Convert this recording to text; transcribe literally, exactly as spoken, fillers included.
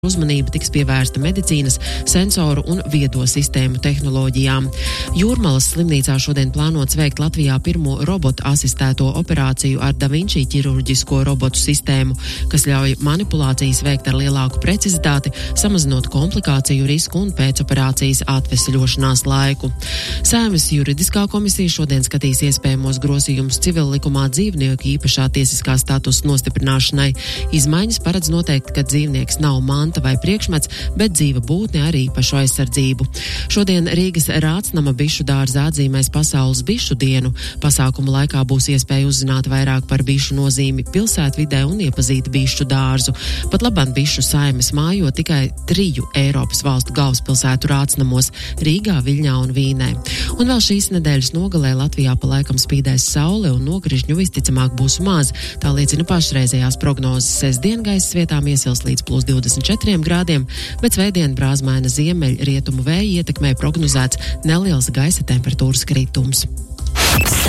Uzmanība tiks pievērsta medicīnas, sensoru un viedo sistēmu tehnoloģijām. Jūrmalas slimnīcā šodien plānots veikt Latvijā pirmo robotu asistēto operāciju ar Da Vinci ķirurģisko robotu sistēmu, kas ļauj manipulācijas veikt ar lielāku precizitāti, samazinot komplikāciju risku un pēcoperācijas atvesļošanās laiku. Saeimas juridiskā komisija šodien skatīs iespējamos grozījumus civil likumā dzīvnieku īpašā tiesiskā statusa nostiprināšanai. Izmaiņas paredz noteikt, ka dzīvnieks nav manta vai priekšmets, bet dzīva būtne ar īpašu aizsardzību. Šodien Rīgas Rācnama bišu dārzā atzīmēs Pasaules bišu dienu. Pasākuma laikā būs iespēja uzzināt vairāk par bišu nozīmi pilsētvidē un iepazīt bišu dārzu. Pat labam bišu saimes mājo tikai triju Eiropas valstu galvaspilsētu Rācnamos – Rīgā, Viļņā un Vīnē. Un vēl šīs nedēļas nogalē Latvijā pa laikam spīdēs saule un nokrišņu visticamāk būs maz. Tā liecina pašreizējās prognozes. Sestdien gaisa vietām iesils līdz plus divdesmit četriem grādiem, bet svētdien brāzmaina ziemeļ rietumu vēja ietekmē prognozēts neliels gaisa temperatūras kritums.